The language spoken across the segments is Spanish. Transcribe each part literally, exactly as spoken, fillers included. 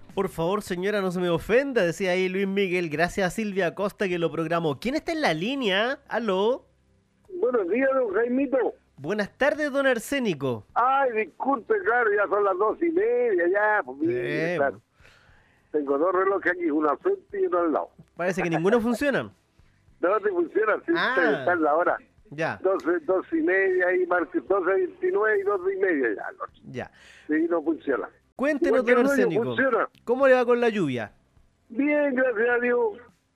Por favor, señora, no se me ofenda, decía ahí Luis Miguel. Gracias a Silvia Acosta que lo programó. ¿Quién está en la línea? ¿Aló? Buenos días, don Jaimito. Buenas tardes, don Arsénico. Ay, disculpe, claro, ya son las dos y media, ya. Pues, mire, Sí, claro. Tengo dos relojes aquí, uno al frente y uno al lado. parece que ninguno funciona. No te funciona, sí, Ah. está, está en la hora. Ya, Doce, dos y media y martes, doce veintinueve y dos y media ya. No, ya. sí, no funciona. Cuéntenos, Cualquier don rollo Arsénico. funciona. ¿Cómo le va con la lluvia? Bien, gracias a Dios.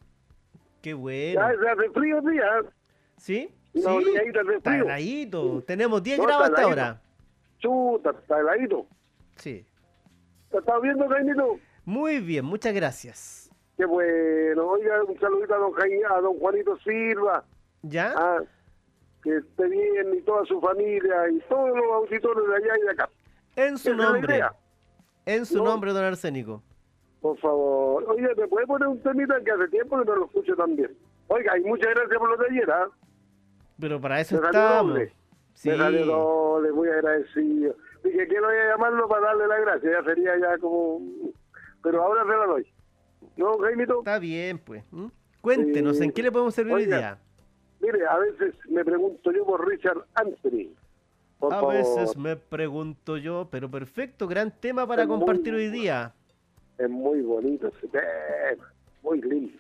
Qué bueno. Ya se hace frío, tía. ¿Sí? Una Sí. oleadita de Está frío. heladito. Tenemos diez No, grados está hasta heladito. ahora. Chuta, está heladito. Sí. ¿Te estás viendo, Jaimito? Muy bien, muchas gracias. Qué bueno. Oiga, un saludito a don, Jaime, a don Juanito Silva. ¿Ya? Ah, que esté bien y toda su familia y todos los auditores de allá y de acá. En su Esa es la nombre. idea. En su No. nombre, don Arsénico. Por favor. Oye, ¿me puede poner un temita que hace tiempo que no lo escucho tan bien? Oiga, y muchas gracias por lo de ayer, ¿ah? Pero para eso Me salió estamos. doble. Sí. Me salió doble, muy agradecido. Dije que no voy a llamarlo para darle la gracia, ya sería ya como... Pero ahora se la doy. ¿No, Jaimito? Está bien, pues. ¿Mm? Cuéntenos, Sí. ¿en qué le podemos servir hoy Oiga, día? Mire, a veces me pregunto yo por Richard Anthony. Por A favor. veces me pregunto yo, pero perfecto, gran tema para Es muy compartir hoy bueno. día. Es muy bonito ese tema, muy lindo.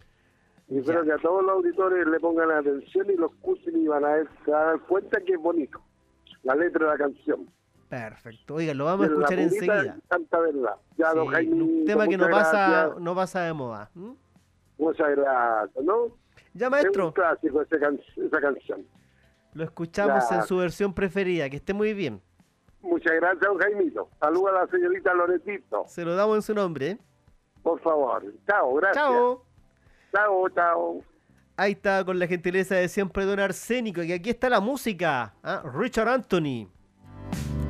Y Ya. espero que a todos los auditores le pongan atención y lo escuchen y van a ver- se van a dar cuenta que es bonito. La letra de la canción. Perfecto. Oiga, lo vamos a De la escuchar purita enseguida. y tanta verdad. Ya, Sí, don Jaime, un tema que no muchas pasa, gracias. no pasa de moda. ¿Mm? Muchas gracias, ¿no? Ya, Es un maestro, clásico ese can- esa canción. lo escuchamos en Ya. su versión preferida. Que esté muy bien. Muchas gracias, don Jaimito. Saluda a la señorita Loretito, Se lo damos en su nombre. ¿eh? por favor. Chao, gracias. Chao. Chao, chao. Ahí está, con la gentileza de siempre don Arsénico. Y aquí está la música. ¿ah? Richard Anthony.